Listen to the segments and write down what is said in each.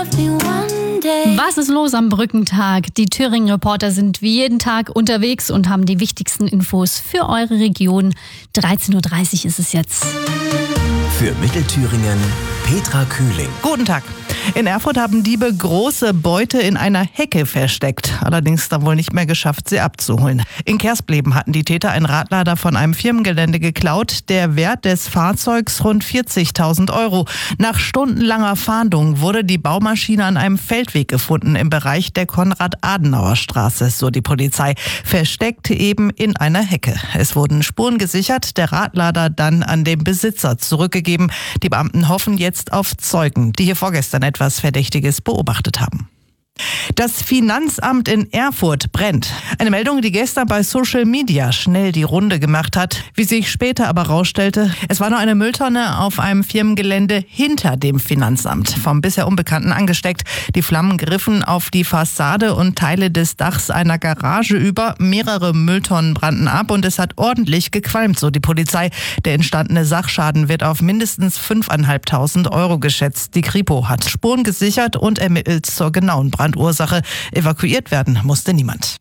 Was ist los am Brückentag? Die Thüringen-Reporter sind wie jeden Tag unterwegs und haben die wichtigsten Infos für eure Region. 13.30 Uhr ist es jetzt. Für Mittelthüringen Petra Kühling. Guten Tag. In Erfurt haben Diebe große Beute in einer Hecke versteckt. Allerdings dann wohl nicht mehr geschafft, sie abzuholen. In Kerspleben hatten die Täter einen Radlader von einem Firmengelände geklaut. Der Wert des Fahrzeugs rund 40.000 Euro. Nach stundenlanger Fahndung wurde die Baumaschine an einem Feldweg gefunden im Bereich der Konrad-Adenauer-Straße, so die Polizei. Versteckt eben in einer Hecke. Es wurden Spuren gesichert, der Radlader dann an den Besitzer zurückgegeben. Die Beamten hoffen jetzt auf Zeugen, die hier vorgestern etwas Verdächtiges beobachtet haben. Das Finanzamt in Erfurt brennt. Eine Meldung, die gestern bei Social Media schnell die Runde gemacht hat. Wie sich später aber rausstellte, es war nur eine Mülltonne auf einem Firmengelände hinter dem Finanzamt, vom bisher Unbekannten angesteckt. Die Flammen griffen auf die Fassade und Teile des Dachs einer Garage über. Mehrere Mülltonnen brannten ab und es hat ordentlich gequalmt, so die Polizei. Der entstandene Sachschaden wird auf mindestens 5.500 Euro geschätzt. Die Kripo hat Spuren gesichert und ermittelt zur genauen Brandursache. Evakuiert werden musste niemand.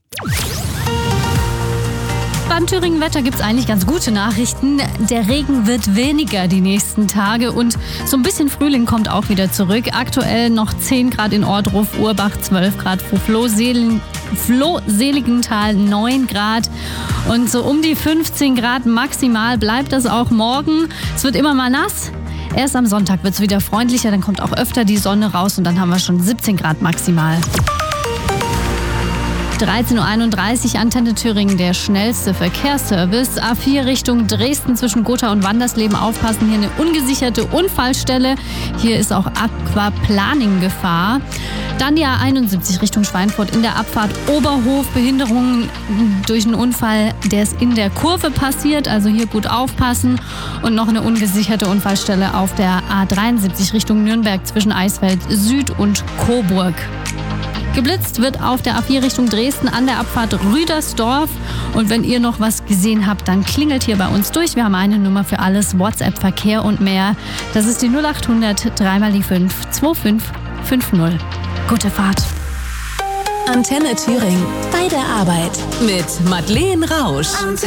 Beim Thüringen-Wetter gibt es eigentlich ganz gute Nachrichten. Der Regen wird weniger die nächsten Tage und so ein bisschen Frühling kommt auch wieder zurück. Aktuell noch 10 Grad in Ohrdruf, Urbach 12 Grad, Floh-Seligenthal 9 Grad und so um die 15 Grad maximal bleibt das auch morgen. Es wird immer mal nass. Erst am Sonntag wird es wieder freundlicher, dann kommt auch öfter die Sonne raus und dann haben wir schon 17 Grad maximal. 13.31 Uhr, Antenne Thüringen, der schnellste Verkehrsservice. A4 Richtung Dresden zwischen Gotha und Wandersleben aufpassen. Hier eine ungesicherte Unfallstelle. Hier ist auch Aquaplaning-Gefahr. Dann die A71 Richtung Schweinfurt in der Abfahrt Oberhof. Behinderungen durch einen Unfall, der ist in der Kurve passiert. Also hier gut aufpassen. Und noch eine ungesicherte Unfallstelle auf der A73 Richtung Nürnberg zwischen Eisfeld Süd und Coburg. Geblitzt wird auf der A4 Richtung Dresden an der Abfahrt Rüdersdorf. Und wenn ihr noch was gesehen habt, dann klingelt hier bei uns durch. Wir haben eine Nummer für alles, WhatsApp, Verkehr und mehr. Das ist die 0800 3x5 2550. Gute Fahrt. Antenne Thüringen. Bei der Arbeit. Mit Madeleine Rausch.